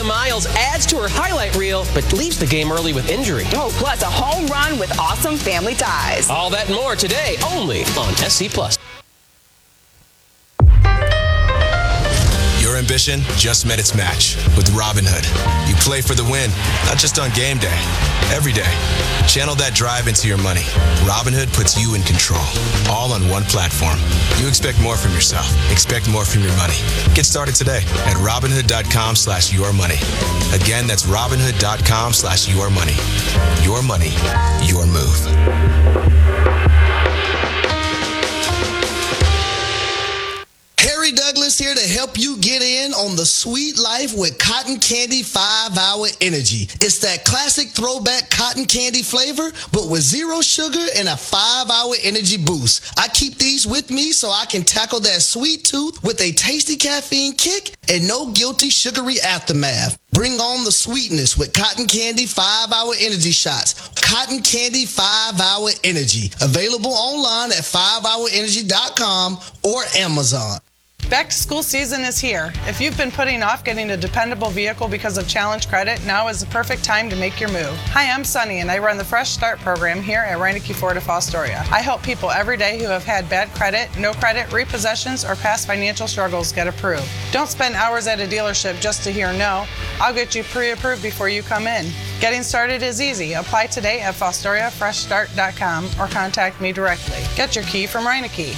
Leah Miles adds to her highlight reel, but leaves the game early with injury. Oh, plus a home run with awesome family ties. All that and more today, only on SC Plus. Your ambition just met its match with Robinhood. You play for the win, not just on game day, every day. Channel that drive into your money. Robinhood puts you in control, all on one platform. You expect more from yourself. Expect more from your money. Get started today at Robinhood.com/yourmoney. Again, that's Robinhood.com/yourmoney. Your money, your move. Harry Douglas here to help you get in on the sweet life with Cotton Candy 5-Hour Energy. It's that classic throwback cotton candy flavor, but with zero sugar and a 5-hour energy boost. I keep these with me so I can tackle that sweet tooth with a tasty caffeine kick and no guilty sugary aftermath. Bring on the sweetness with Cotton Candy 5-Hour Energy Shots. Cotton Candy 5-Hour Energy. Available online at 5hourenergy.com or Amazon. Back to school season is here. If you've been putting off getting a dependable vehicle because of Challenge Credit, now is the perfect time to make your move. Hi, I'm Sunny, and I run the Fresh Start program here at Reineke Ford of Fostoria. I help people every day who have had bad credit, no credit, repossessions, or past financial struggles get approved. Don't spend hours at a dealership just to hear no. I'll get you pre-approved before you come in. Getting started is easy. Apply today at FostoriaFreshStart.com or contact me directly. Get your key from Reineke.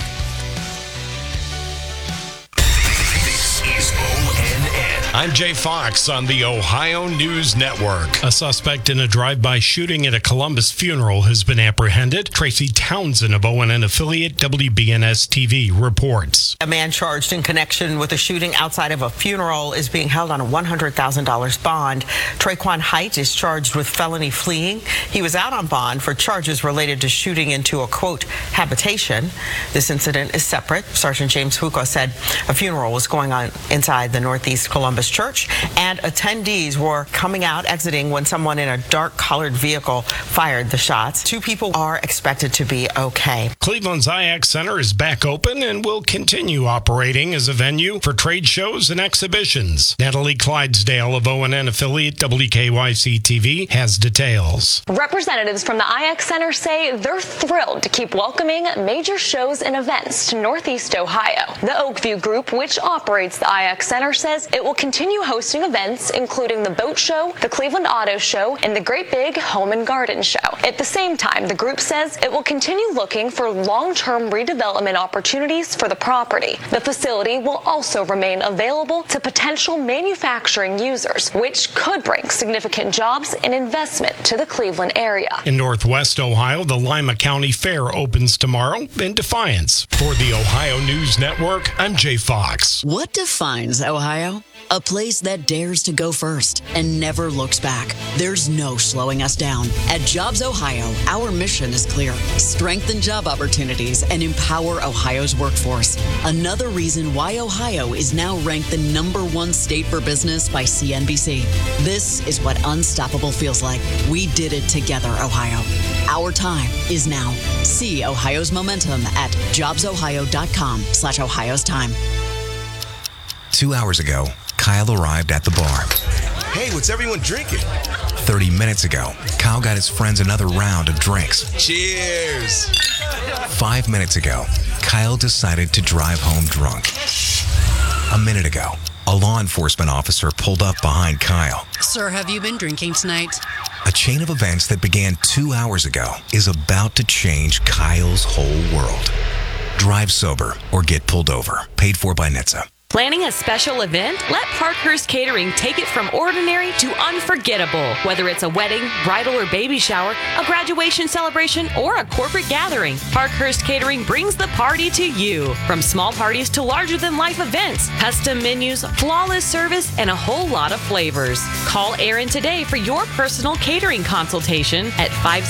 I'm Jay Fox on the Ohio News Network. A suspect in a drive-by shooting at a Columbus funeral has been apprehended. Tracy Townsend of ONN affiliate WBNS-TV reports. A man charged in connection with a shooting outside of a funeral is being held on a $100,000 bond. Traquan Height is charged with felony fleeing. He was out on bond for charges related to shooting into a, quote, habitation. This incident is separate. Sergeant James Fuqua said a funeral was going on inside the Northeast Columbus Church, and attendees were coming out, exiting when someone in a dark colored vehicle fired the shots. 2 people are expected to be okay. Cleveland's IX Center is back open and will continue operating as a venue for trade shows and exhibitions. Natalie Clydesdale of ONN affiliate WKYC-TV has details. Representatives from the IX Center say they're thrilled to keep welcoming major shows and events to Northeast Ohio. The Oakview Group, which operates the IX Center, says it will continue hosting events including the Boat Show, the Cleveland Auto Show, and the Great Big Home and Garden Show. At the same time, the group says it will continue looking for long-term redevelopment opportunities for the property. The facility will also remain available to potential manufacturing users, which could bring significant jobs and investment to the Cleveland area. In Northwest Ohio, the Lima County Fair opens tomorrow in Defiance. For the Ohio News Network, I'm Jay Fox. What defines Ohio? A place that dares to go first and never looks back. There's no slowing us down. At Jobs Ohio, our mission is clear. Strengthen job opportunities and empower Ohio's workforce. Another reason why Ohio is now ranked the #1 state for business by CNBC. This is what unstoppable feels like. We did it together, Ohio. Our time is now. See Ohio's momentum at jobsohio.com/Ohio's time. 2 hours ago, Kyle arrived at the bar. Hey, what's everyone drinking? 30 minutes ago, Kyle got his friends another round of drinks. Cheers! 5 minutes ago, Kyle decided to drive home drunk. A minute ago, a law enforcement officer pulled up behind Kyle. Sir, have you been drinking tonight? A chain of events that began 2 hours ago is about to change Kyle's whole world. Drive sober or get pulled over. Paid for by NHTSA. Planning a special event? Let Parkhurst Catering take it from ordinary to unforgettable. Whether it's a wedding, bridal or baby shower, a graduation celebration, or a corporate gathering, Parkhurst Catering brings the party to you. From small parties to larger-than-life events, custom menus, flawless service, and a whole lot of flavors. Call Aaron today for your personal catering consultation at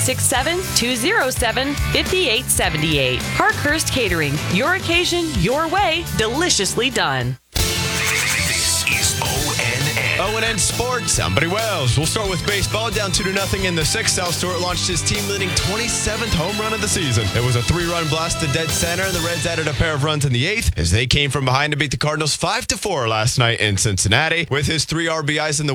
567-207-5878. Parkhurst Catering, your occasion, your way, deliciously done. This is ONN. ONN Sports. I'm Buddy Wells. We'll start with baseball. Down 2-0 in the 6th. Sal Stewart launched his team-leading 27th home run of the season. It was a 3-run blast to dead center, and the Reds added a pair of runs in the 8th as they came from behind to beat the Cardinals 5-4 last night in Cincinnati. With his 3 RBIs in the